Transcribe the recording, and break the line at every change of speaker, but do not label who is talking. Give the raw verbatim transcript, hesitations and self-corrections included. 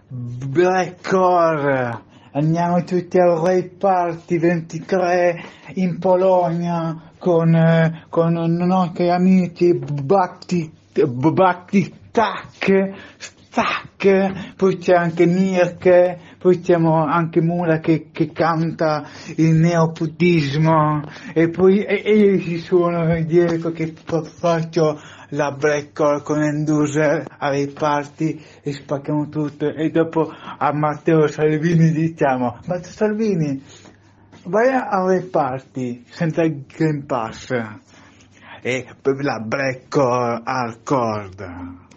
Blackcore, andiamo tutti al Rave Party ventitré in Polonia con, eh, con i nostri amici Bhakti, Bhakti Tac, Stack, poi c'è anche Nirke, poi c'è anche Mula che, che canta il neoputismo e poi e, e io ci sono dietro che fa- faccio la blackcore con Enduser ai party e spacchiamo tutto e dopo a Matteo Salvini diciamo: Matteo Salvini, vai alle party senza il Green Pass e la blackcore hardcore.